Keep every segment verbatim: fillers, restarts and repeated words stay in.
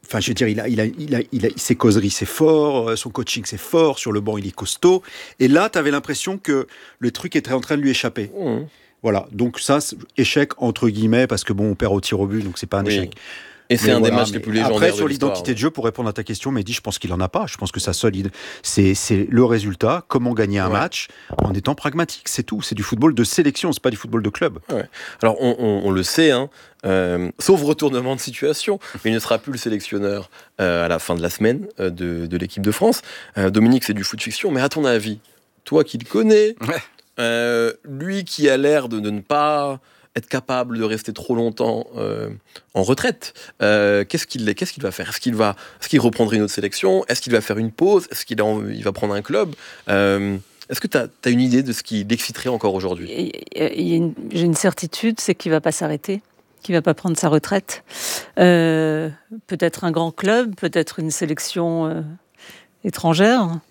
enfin, je veux dire, il a, il a, il a, il a, ses causeries, c'est fort, son coaching, c'est fort, sur le banc, il est costaud. Et là, tu avais l'impression que le truc était en train de lui échapper. Mmh. Voilà, donc ça, échec entre guillemets, parce que bon, on perd au tir au but, donc c'est pas un oui. échec. Et c'est mais un voilà, des matchs les plus légendaires après, de sur l'identité de jeu, pour répondre à ta question, Mehdi, je pense qu'il en a pas. Je pense que ça solide. C'est, c'est le résultat. Comment gagner un ouais. match en étant pragmatique, c'est tout. C'est du football de sélection, c'est pas du football de club. Ouais. Alors, on, on, on le sait, hein, euh, sauf retournement de situation, mais il ne sera plus le sélectionneur euh, à la fin de la semaine euh, de, de l'équipe de France. Euh, Dominique, c'est du foot fiction, mais à ton avis, toi qui le connais, ouais. euh, lui qui a l'air de, de ne pas être capable de rester trop longtemps euh, en retraite, euh, qu'est-ce qu'il qu'est-ce qu'il va faire ? Est-ce qu'il va, est-ce qu'il reprendra une autre sélection ? Est-ce qu'il va faire une pause ? Est-ce qu'il a, il va prendre un club ? euh, Est-ce que tu as une idée de ce qui l'exciterait encore aujourd'hui ? Il y a une, J'ai une certitude, c'est qu'il ne va pas s'arrêter, qu'il ne va pas prendre sa retraite. Euh, peut-être un grand club, peut-être une sélection euh, étrangère.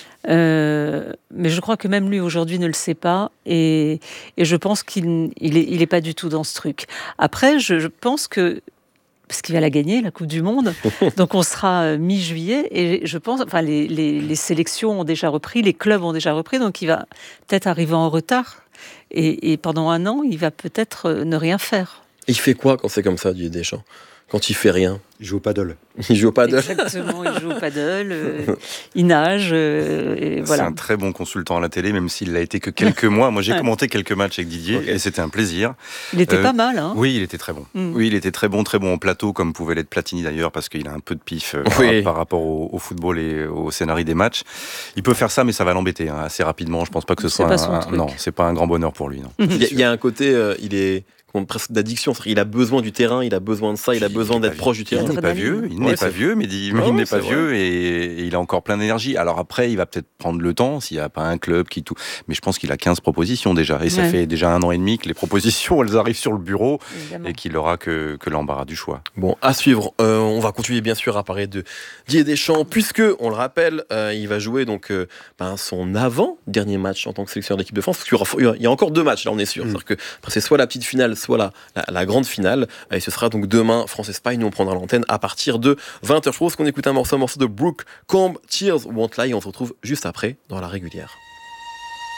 Euh, mais je crois que même lui aujourd'hui ne le sait pas et, et je pense qu'il il est, il est pas du tout dans ce truc. Après, je, je pense que parce qu'il va la gagner, la Coupe du Monde, donc on sera mi-juillet et je pense, enfin les, les, les sélections ont déjà repris, les clubs ont déjà repris, donc il va peut-être arriver en retard et, et pendant un an, il va peut-être ne rien faire. Et il fait quoi quand c'est comme ça, Didier Deschamps ? Quand il fait rien ? Il joue au paddle. Il joue au paddle. Exactement, il joue au paddle, euh, il nage, euh, et voilà. C'est un très bon consultant à la télé, même s'il l'a été que quelques mois. Moi, j'ai ouais. commenté quelques matchs avec Didier, okay. et c'était un plaisir. Il était euh, pas mal, hein ? Oui, il était très bon. Mm. Oui, il était très bon, très bon en plateau, comme pouvait l'être Platini d'ailleurs, parce qu'il a un peu de pif euh, oui. par, par rapport au, au football et au scénario des matchs. Il peut faire ça, mais ça va l'embêter hein, assez rapidement. Je pense pas que ce c'est soit un, un, non, c'est pas un grand bonheur pour lui. Non. il, y a, il y a un côté, euh, il est presque d'addiction, il a besoin du terrain, il a besoin de ça, il a besoin il d'être proche du terrain. Il n'est pas vieux, il n'est ouais, pas vieux, mais il, oh, il n'est pas vieux et, et il a encore plein d'énergie. Alors après, il va peut-être prendre le temps s'il n'y a pas un club qui tout. Mais je pense qu'il a quinze propositions déjà, et ouais. ça fait déjà un an et demi que les propositions, elles arrivent sur le bureau Évidemment. Et qu'il n'aura que, que l'embarras du choix. Bon, à suivre. Euh, on va continuer bien sûr à parler de Didier Deschamps, puisque on le rappelle, euh, il va jouer donc euh, ben, son avant dernier match en tant que sélectionneur d'équipe de France. Parce qu'il y, aura, il y a encore deux matchs, là on est sûr. Mm. C'est-à-dire que après, c'est soit la petite finale, soit la, la, la grande finale, et ce sera donc demain France-Espagne. Nous on prendra l'antenne à partir de vingt heures. Je propose qu'on écoute un morceau, un morceau de Brooke Combe, Tears Won't Lie, et on se retrouve juste après dans la régulière.